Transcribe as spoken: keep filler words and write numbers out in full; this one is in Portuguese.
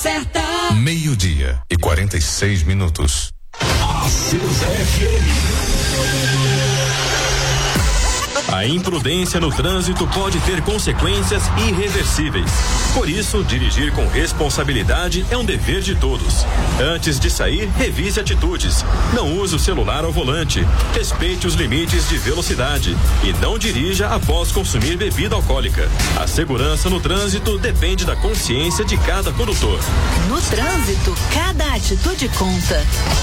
certa. Meio-dia e quarenta e seis minutos. A Ceusa F M. A imprudência no trânsito pode ter consequências irreversíveis. Por isso, dirigir com responsabilidade é um dever de todos. Antes de sair, revise atitudes. Não use o celular ao volante. Respeite os limites de velocidade. E não dirija após consumir bebida alcoólica. A segurança no trânsito depende da consciência de cada condutor. No trânsito, cada atitude conta.